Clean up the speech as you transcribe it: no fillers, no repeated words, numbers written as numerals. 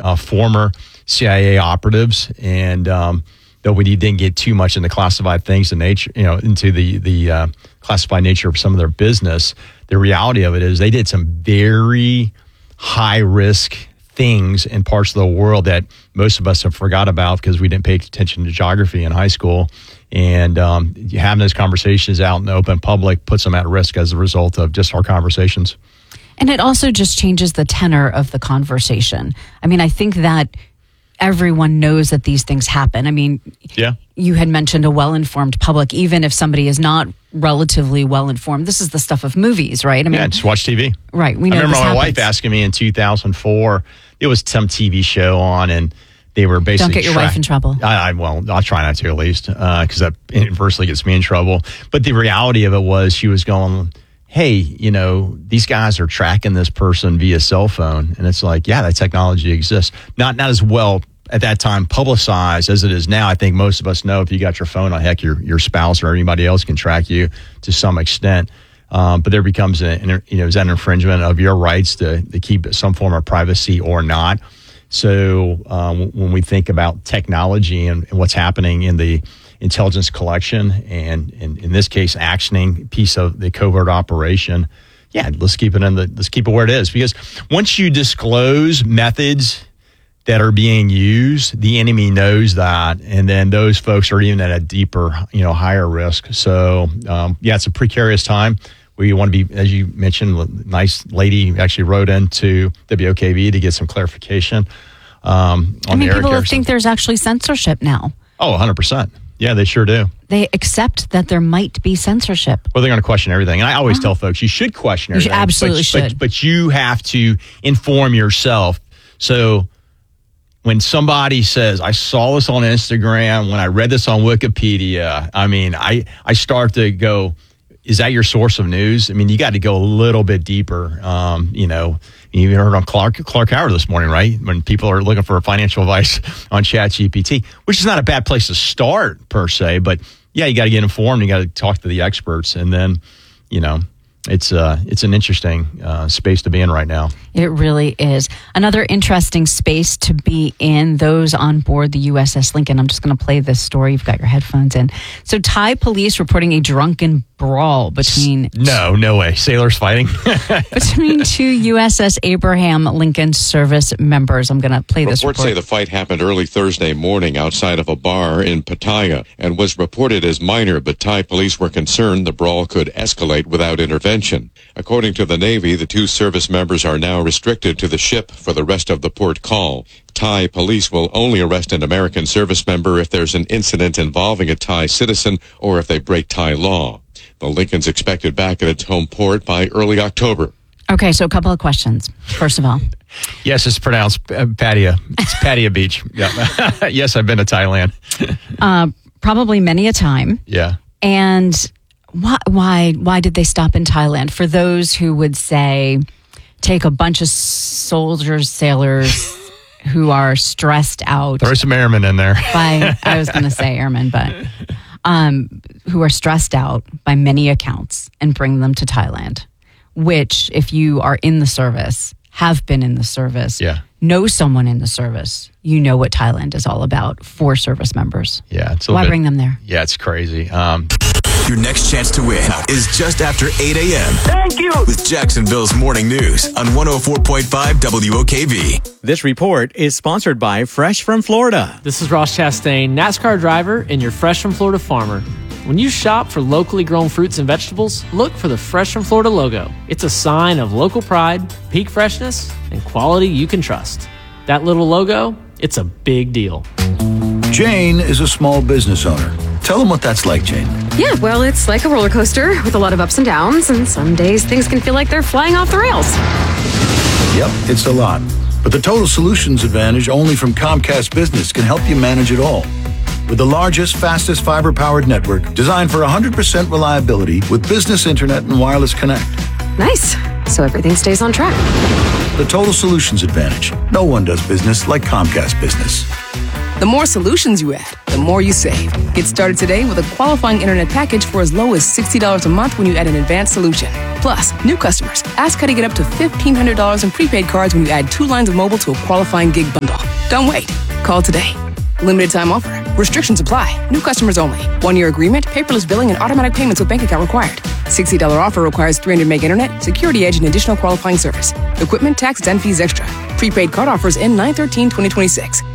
former CIA operatives, and though we didn't get too much into classified things, the nature, into the classified nature of some of their business, the reality of it is they did some very high risk things in parts of the world that most of us have forgot about because we didn't pay attention to geography in high school. And having those conversations out in the open public puts them at risk as a result of just our conversations. And it also just changes the tenor of the conversation. I mean, I think that everyone knows that these things happen. I mean, yeah. You had mentioned a well-informed public, even if somebody is not relatively well-informed. This is the stuff of movies, right? I mean, just watch TV. Right. We know I remember this my happens. wife asking me in 2004, it was some TV show on, and they were basically... Don't get your wife in trouble. I'll try not to at least, because that inversely gets me in trouble. But the reality of it was she was going, hey, these guys are tracking this person via cell phone. And it's like, yeah, that technology exists. Not as well at that time publicized as it is now. I think most of us know if you got your phone on, heck, your spouse or anybody else can track you to some extent. But there becomes is that an infringement of your rights to keep some form of privacy or not? So when we think about technology and what's happening in the intelligence collection and in this case, actioning piece of the covert operation, let's keep it where it is. Because once you disclose methods that are being used, the enemy knows that, and then those folks are even at a deeper, higher risk. So, it's a precarious time. We want to be, as you mentioned, a nice lady actually wrote into WOKV to get some clarification on the Eric people Erickson. think there's actually censorship now. Oh, 100%. Yeah, they sure do. They accept that there might be censorship. Well, they're going to question everything. And I always tell folks, you should question everything. You absolutely should. But you have to inform yourself. So when somebody says, I saw this on Instagram, when I read this on Wikipedia, I mean, I start to go, is that your source of news? I mean, you got to go a little bit deeper. You heard on Clark Howard this morning, right? When people are looking for financial advice on ChatGPT, which is not a bad place to start per se, but yeah, you got to get informed. You got to talk to the experts, and then, it's an interesting space to be in right now. It really is. Another interesting space to be in, those on board the USS Lincoln. I'm just going to play this story. You've got your headphones in. So Thai police reporting a drunken brawl between... No way. Sailors fighting? between two USS Abraham Lincoln service members. I'm going to play this report. Reports say the fight happened early Thursday morning outside of a bar in Pattaya and was reported as minor, but Thai police were concerned the brawl could escalate without intervention. According to the Navy, the two service members are now restricted to the ship for the rest of the port call. Thai police will only arrest an American service member if there's an incident involving a Thai citizen or if they break Thai law. The Lincoln's expected back at its home port by early October. Okay, so a couple of questions. First of all. Yes, it's pronounced Pattaya. It's Pattaya Beach. Yeah. Yes, I've been to Thailand. Probably many a time. Yeah. And why did they stop in Thailand? For those who would say, take a bunch of soldiers, sailors who are stressed out. Throw some airmen in there. I was going to say airmen, but who are stressed out by many accounts, and bring them to Thailand, which if you are in the service, have been in the service, know someone in the service, you know what Thailand is all about for service members. Yeah. Why bring them there? Yeah, it's crazy. Your next chance to win is just after 8 a.m. Thank you. With Jacksonville's Morning News on 104.5 WOKV. This report is sponsored by Fresh from Florida. This is Ross Chastain, NASCAR driver and your Fresh from Florida farmer. When you shop for locally grown fruits and vegetables, look for the Fresh from Florida logo. It's a sign of local pride, peak freshness, and quality you can trust. That little logo, it's a big deal. Jane is a small business owner. Tell them what that's like, Jane. Yeah, well, it's like a roller coaster with a lot of ups and downs, and some days things can feel like they're flying off the rails. Yep, it's a lot. But the Total Solutions Advantage only from Comcast Business can help you manage it all. With the largest, fastest fiber-powered network designed for 100% reliability with business internet and wireless connect. Nice. So everything stays on track. The Total Solutions Advantage. No one does business like Comcast Business. The more solutions you add, the more you save. Get started today with a qualifying internet package for as low as $60 a month when you add an advanced solution. Plus, new customers, ask how to get up to $1,500 in prepaid cards when you add 2 lines of mobile to a qualifying gig bundle. Don't wait. Call today. Limited time offer. Restrictions apply. New customers only. 1-year agreement, paperless billing, and automatic payments with bank account required. $60 offer requires 300 meg internet, security edge, and additional qualifying service. Equipment, taxes, and fees extra. Prepaid card offers end 9/13/2026.